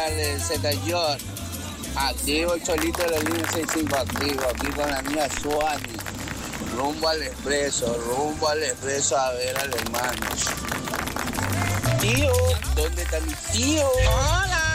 Dale, Z York. Activo el cholito de la línea 65, activo, aquí con la niña Suani. Rumbo al expreso a ver al hermano. Tío, ¿dónde está mi tío? Hola.